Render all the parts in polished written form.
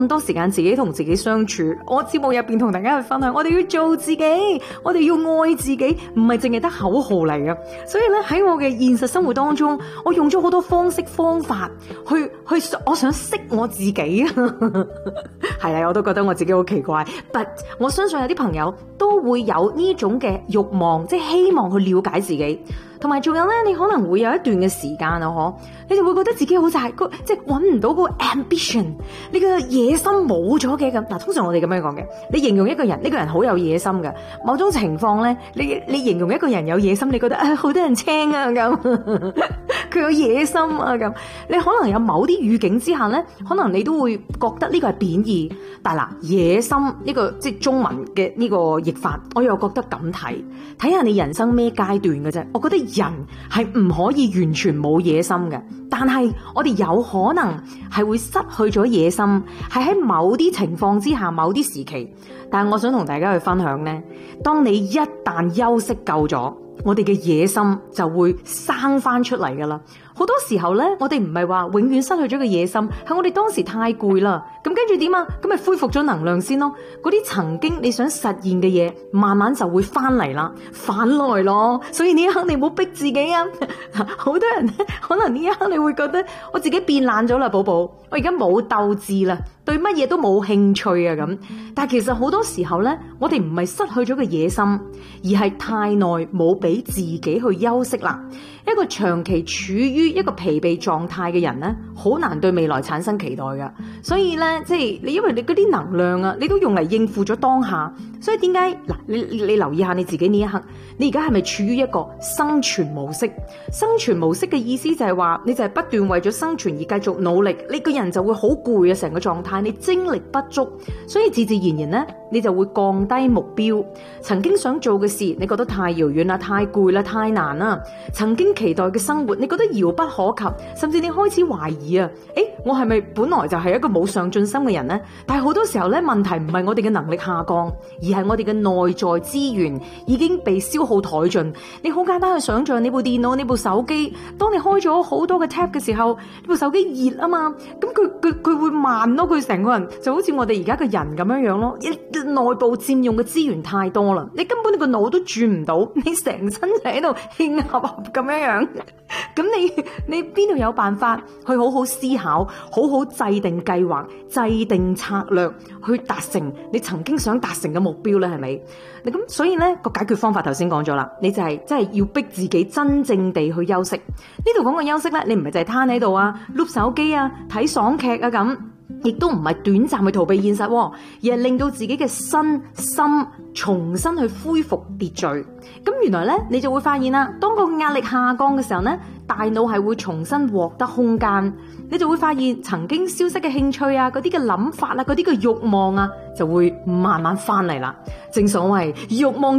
咁多時間自己同自己相處，我節目入邊同大家去分享，我哋要做自己，我哋要愛自己，唔係淨係得口號嚟嘅。所以咧喺我嘅現實生活當中，我用咗好多方式方法去，我想識我自己啊。係啊，我都覺得我自己好奇怪 ，but 我相信有啲朋友都會有呢種嘅慾望，即係希望去了解自己。同埋仲有咧，你可能會有一段嘅時間啊，你就會覺得自己好似係即係搵唔到個 ambition， 你個野心冇咗嘅咁。嗱，通常我哋咁樣講嘅，你形容一個人，呢個人好有野心嘅。某種情況咧，你形容一個人有野心，你覺得好多人青啊咁，佢有野心啊咁。你可能有某啲語境之下咧，可能你都會覺得呢個係貶義。但係嗱，野心呢個即係中文嘅呢個譯法，我又覺得咁睇下你人生咩階段嘅啫。我覺得人係唔可以完全冇野心嘅，但係我哋有可能係會失去咗野心，係喺某啲情況之下、某啲時期。但係我想同大家去分享呢，當你一旦休息夠咗，我哋嘅野心就會生翻出嚟噶啦。好多時候咧，我哋唔係話永遠失去咗個野心，係我哋當時太攰啦。咁跟住點啊？咁咪恢復咗能量先咯。嗰啲曾經你想實現嘅嘢，慢慢就會翻嚟啦，返來咯。所以呢一刻你唔好逼自己啊！好多人咧，可能呢一刻你會覺得我自己變懶咗啦，寶寶，我而家冇鬥志啦，對乜嘢都冇興趣啊咁。但係其實好多時候咧，我哋唔係失去咗個野心，而係太耐冇俾自己去休息啦。一個長期處於一個疲憊狀態嘅人咧，好難對未來產生期待噶。所以咧，即係你因為你嗰啲能量啊，你都用嚟應付咗當下。所以點解嗱？你留意下你自己呢一刻，你而家係咪處於一個生存模式？生存模式嘅意思就係話，你就係不斷為咗生存而繼續努力，你個人就會好攰啊，成個狀態你精力不足，所以自然咧，你就會降低目標。曾經想做嘅事，你覺得太遙遠啦、太攰啦、太難啦。曾經期待嘅生活，你覺得遙不可及，甚至你開始懷疑啊，我係咪本來就係一個冇上進心嘅人呢？但係好多時候咧，問題唔係我哋嘅能力下降，而係我哋嘅內在資源已經被消耗殆盡。你好簡單去想象，你部電腦、你部手機，當你開咗好多嘅 tab 嘅時候，你部手機熱啊嘛，咁佢會慢咯，佢成個人就好似我哋而家嘅人咁樣樣咯。內部佔用嘅資源太多啦，你根本你個腦都轉唔到，你成身就喺度興合合咁樣樣，咁你邊度有辦法去好好思考、好好制定計劃、制定策略去達成你曾經想達成嘅目標咧？係咪？咁所以咧，個解決方法頭先講咗啦，你就係真係要逼自己真正地去休息。呢度講嘅休息咧，你唔係就係攤喺度啊、碌手機啊、睇爽劇啊咁。亦都唔係短暫去逃避現實，而係令到自己嘅身心重新去恢復秩序。咁原來咧，你就會發現啦，當個壓力下降嘅時候咧，大腦係會重新獲得空間，你就會發現曾經消失嘅興趣啊、嗰啲嘅諗法啊、嗰啲嘅慾望啊，就會慢慢翻嚟啦。正所謂慾望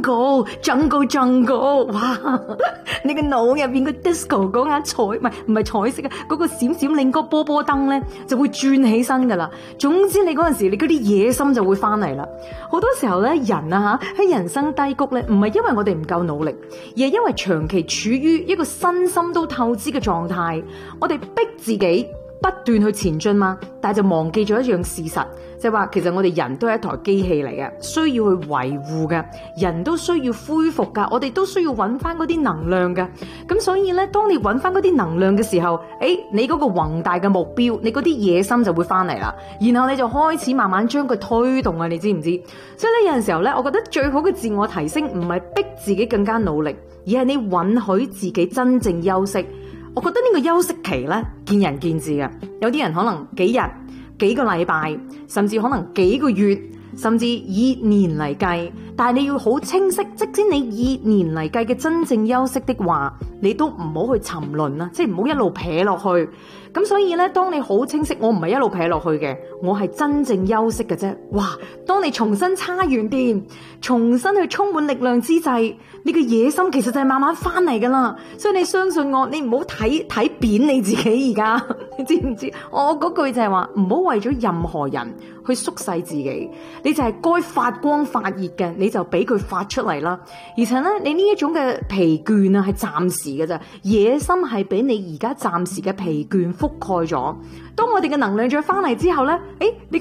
jungle，哇！你個腦入邊個 disco 嗰眼唔係彩色啊，嗰個閃閃令個波波燈咧就會轉起身噶啦。總之你嗰陣時你嗰啲野心就會翻嚟啦。好多時候咧，人啊吓喺人生低谷咧，唔係因為我哋唔夠努力，而係因為長期處於一個身心都透支嘅狀態，我哋逼自己不斷去前進嘛，但係就忘記咗一樣事實，就係話其實我哋人都係一台機器嚟嘅，需要去維護嘅，人都需要恢復噶，我哋都需要揾翻嗰啲能量嘅。咁所以咧，當你揾翻嗰啲能量嘅時候，你嗰個宏大嘅目標，你嗰啲野心就會翻嚟啦，然後你就開始慢慢將佢推動啊，你知唔知？所以咧，有陣時候咧，我覺得最好嘅自我提升唔係逼自己更加努力，而係你允許自己真正休息。我覺得呢個休息期咧，見仁見智嘅，有啲人可能幾日、幾個禮拜，甚至可能幾個月，甚至以年嚟計。但係你要好清晰，即使你以年嚟計嘅真正休息的話，你都唔好去沉淪啦，即係唔好一路撇落去。咁所以咧，當你好清晰，我唔係一路撇落去嘅，我係真正休息嘅啫。哇！當你重新叉完電，重新去充滿力量之際，你嘅野心其實就係慢慢翻嚟噶啦。所以你相信我，你唔好睇扁你自己而家，你知唔知？我嗰句就係話，唔好為咗任何人去縮細自己，你就係該發光發熱嘅，你就俾佢發出嚟啦。而且咧，你呢一種嘅疲倦啊，係暫時嘅咋，野心係俾你而家暫時嘅疲倦覆蓋咗。當我哋嘅能量再翻嚟之後咧，你